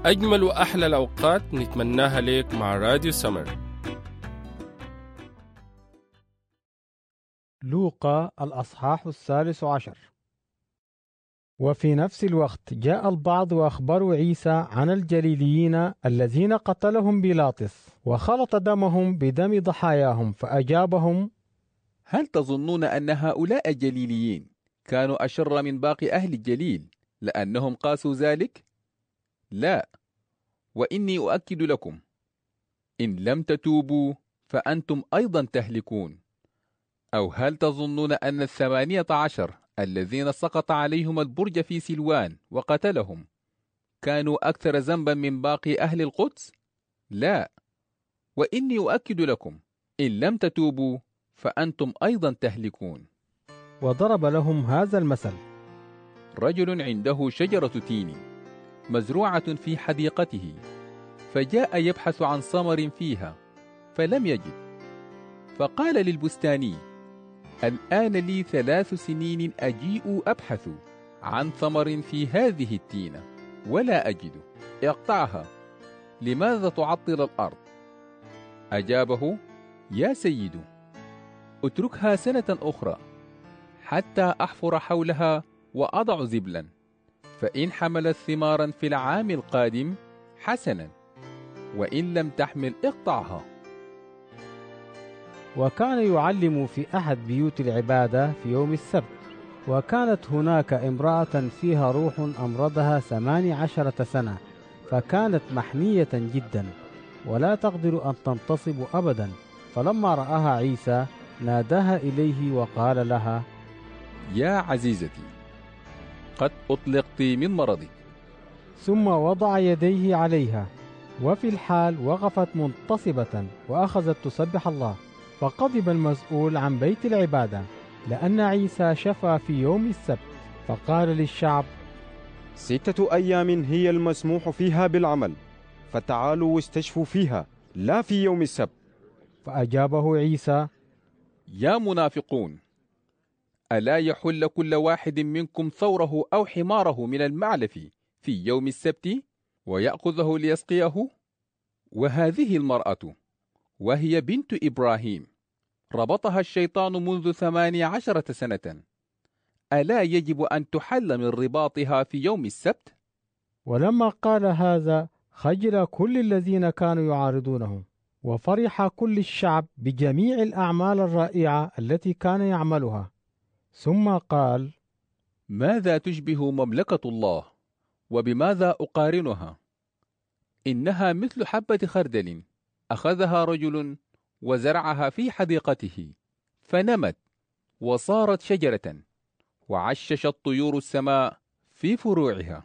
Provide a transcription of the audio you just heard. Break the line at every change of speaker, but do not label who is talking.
أجمل وأحلى الأوقات نتمناها لك مع راديو سمر.
لوقا الأصحاح 13. وفي نفس الوقت جاء البعض وأخبروا عيسى عن الجليليين الذين قتلهم بيلاطس وخلط دمهم بدم ضحاياهم، فأجابهم:
هل تظنون أن هؤلاء الجليليين كانوا أشر من باقي أهل الجليل لأنهم قاسوا ذلك؟ لا، وإني أؤكد لكم إن لم تتوبوا فأنتم أيضا تهلكون. أو هل تظنون أن 18 الذين سقط عليهم البرج في سلوان وقتلهم كانوا أكثر ذنبا من باقي أهل القدس؟ لا، وإني أؤكد لكم إن لم تتوبوا فأنتم أيضا تهلكون.
وضرب لهم هذا المثل:
رجل عنده شجرة تين مزروعة في حديقته، فجاء يبحث عن ثمر فيها فلم يجد، فقال للبستاني: الآن لي 3 سنين أجيء أبحث عن ثمر في هذه التينة ولا أجد، اقطعها، لماذا تعطل الأرض؟ أجابه: يا سيد، اتركها سنة أخرى حتى أحفر حولها وأضع زبلا، فإن حملت ثمارا في العام القادم حسنا، وإن لم تحمل اقطعها.
وكان يعلم في أحد بيوت العبادة في يوم السبت، وكانت هناك امرأة فيها روح أمرضها 18 سنة، فكانت محنية جدا ولا تقدر أن تنتصب أبدا. فلما رآها عيسى ناداها إليه وقال لها:
يا عزيزتي، قد أطلقت من مرضك.
ثم وضع يديه عليها، وفي الحال وقفت منتصبة وأخذت تسبح الله. فغضب المسؤول عن بيت العبادة لأن عيسى شفى في يوم السبت، فقال للشعب:
6 أيام هي المسموح فيها بالعمل، فتعالوا واستشفوا فيها، لا في يوم السبت.
فأجابه عيسى:
يا منافقون، ألا يحل كل واحد منكم ثوره أو حماره من المعلف في يوم السبت ويأخذه ليسقيه؟ وهذه المرأة وهي بنت إبراهيم ربطها الشيطان منذ 18 سنة، ألا يجب أن تحل من رباطها في يوم السبت؟
ولما قال هذا خجل كل الذين كانوا يعارضونه، وفرح كل الشعب بجميع الأعمال الرائعة التي كان يعملها. ثم قال:
ماذا تشبه مملكة الله، وبماذا أقارنها؟ إنها مثل حبة خردل أخذها رجل وزرعها في حديقته، فنمت وصارت شجرة، وعششت طيور السماء في فروعها.